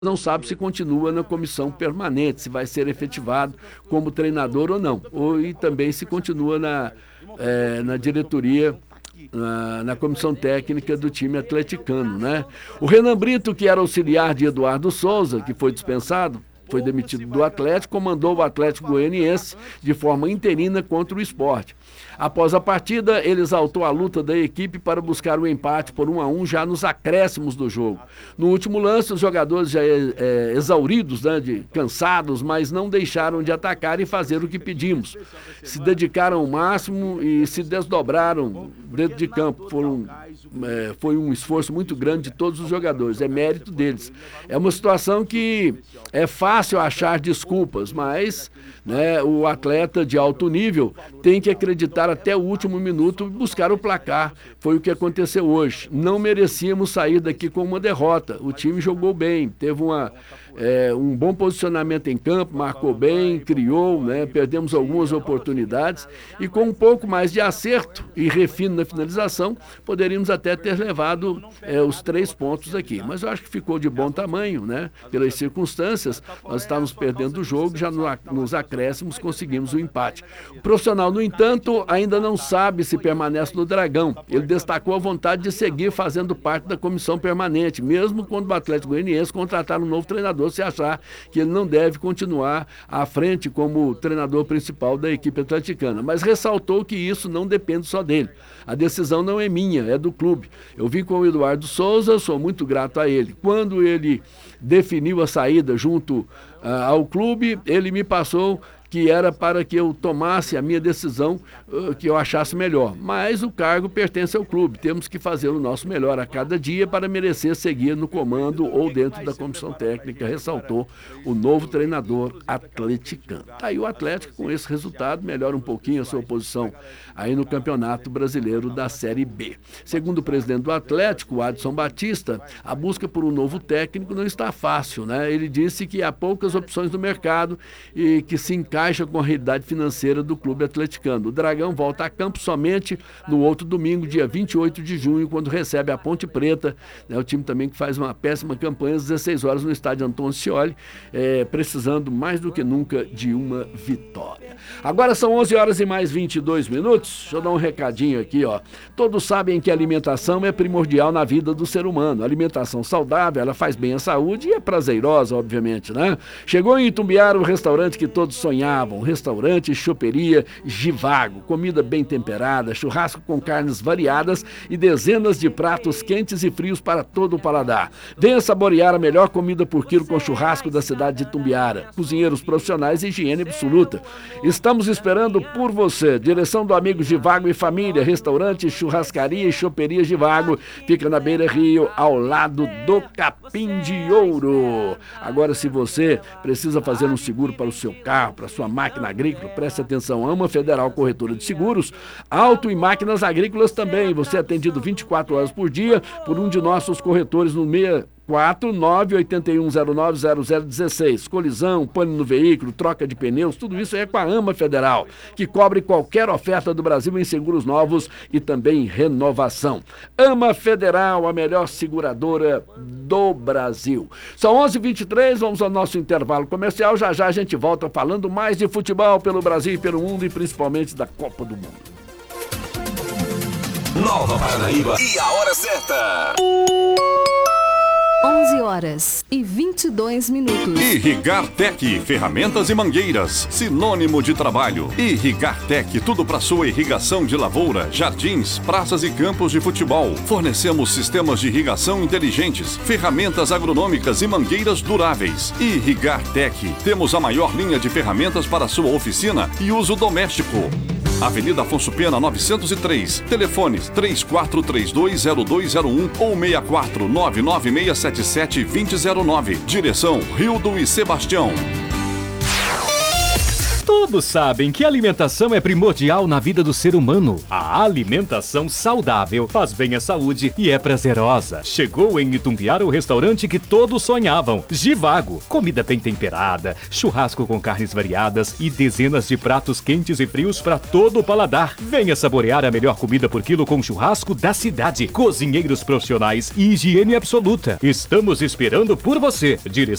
não sabe se continua na comissão permanente, se vai ser efetivado como treinador ou não, e também se continua na diretoria, na comissão técnica do time atleticano, né? O Renan Brito, que era auxiliar de Eduardo Souza, que foi dispensado, foi demitido do Atlético, comandou o Atlético Goianiense de forma interina contra o Sport. Após a partida, ele exaltou a luta da equipe para buscar o empate por 1-1 já nos acréscimos do jogo. No último lance, os jogadores já exauridos, né, cansados, mas não deixaram de atacar e fazer o que pedimos. Se dedicaram ao máximo e se desdobraram dentro de campo. Foi um esforço muito grande de todos os jogadores, é mérito deles. É uma situação que é fácil achar desculpas, mas, né, o atleta de alto nível tem que acreditar até o último minuto e buscar o placar. Foi o que aconteceu hoje. Não merecíamos sair daqui com uma derrota. O time jogou bem, teve um bom posicionamento em campo, marcou bem, criou, né, perdemos algumas oportunidades e com um pouco mais de acerto e refino na finalização, poderíamos até ter levado os 3 pontos aqui. Mas eu acho que ficou de bom tamanho, né, pelas circunstâncias. Nós estávamos perdendo o jogo, já nos acréscimos conseguimos o empate. O profissional, no entanto, ainda não sabe se permanece no Dragão. Ele destacou a vontade de seguir fazendo parte da comissão permanente, mesmo quando o Atlético Goianiense contratar um novo treinador, se achar que ele não deve continuar à frente como treinador principal da equipe atleticana. Mas ressaltou que isso não depende só dele. A decisão não é minha, é do clube. Eu vim com o Eduardo Souza, sou muito grato a ele. Quando ele definiu a saída junto ao clube, ele me passou que era para que eu tomasse a minha decisão que eu achasse melhor. Mas o cargo pertence ao clube. Temos que fazer o nosso melhor a cada dia para merecer seguir no comando ou dentro da comissão técnica, ressaltou o novo treinador atleticano. Tá aí o Atlético, com esse resultado, melhora um pouquinho a sua posição aí no Campeonato Brasileiro da Série B. Segundo o presidente do Atlético, Adson Batista, a busca por um novo técnico não está fácil, né? Ele disse que há poucas opções no mercado e que se encaixa com a realidade financeira do clube atleticano. O Dragão volta a campo somente no outro domingo, dia 28 de junho, quando recebe a Ponte Preta, né, o time também que faz uma péssima campanha às 16 horas no estádio Antônio Scioli, precisando mais do que nunca de uma vitória. Agora são 11 horas e mais 22 minutos. Deixa eu dar um recadinho aqui, ó. Todos sabem que a alimentação é primordial na vida do ser humano. A alimentação saudável, ela faz bem à saúde e é prazerosa, obviamente, né? Chegou em Itumbiara o restaurante que todos sonhavam, restaurante Choperia Givago. Comida bem temperada, churrasco com carnes variadas e dezenas de pratos quentes e frios para todo o paladar. Venha saborear a melhor comida por quilo com churrasco da cidade de Itumbiara. Cozinheiros profissionais e higiene absoluta. Estamos esperando por você. Direção do amigo Givago e família. Restaurante Churrascaria e Choperia Givago. Fica na Beira Rio, ao lado do Capim de Ouro. Agora, se você precisa fazer um seguro para o seu carro, para a sua máquina agrícola, preste atenção. AMA Federal Corretora de Seguros, auto e máquinas agrícolas também. Você é atendido 24 horas por dia por um de nossos corretores no 649-8109-0016. Colisão, pane no veículo, troca de pneus, tudo isso é com a AMA Federal, que cobre qualquer oferta do Brasil em seguros novos e também renovação. AMA Federal, a melhor seguradora do Brasil. São 11h23, vamos ao nosso intervalo comercial. Já já a gente volta falando mais de futebol pelo Brasil e pelo mundo e principalmente da Copa do Mundo. Nova Paranaíba e a hora certa. 11 horas e 22 minutos. Irrigar Tech, ferramentas e mangueiras, sinônimo de trabalho. Irrigar Tech, tudo para sua irrigação de lavoura, jardins, praças e campos de futebol. Fornecemos sistemas de irrigação inteligentes, ferramentas agronômicas e mangueiras duráveis. Irrigar Tech, temos a maior linha de ferramentas para sua oficina e uso doméstico. Avenida Afonso Pena 903, telefones 34320201 ou 64996772009. Direção Rildo e Sebastião. Todos sabem que a alimentação é primordial na vida do ser humano. A alimentação saudável faz bem à saúde e é prazerosa. Chegou em Itumbiara o restaurante que todos sonhavam. Givago. Comida bem temperada, churrasco com carnes variadas e dezenas de pratos quentes e frios para todo o paladar. Venha saborear a melhor comida por quilo com churrasco da cidade. Cozinheiros profissionais e higiene absoluta. Estamos esperando por você.